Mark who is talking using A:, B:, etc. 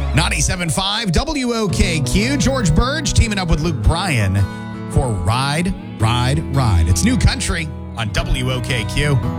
A: 97.5 WOKQ. George Burge teaming up with Luke Bryan for Ride, Ride, Ride. It's New Country on WOKQ.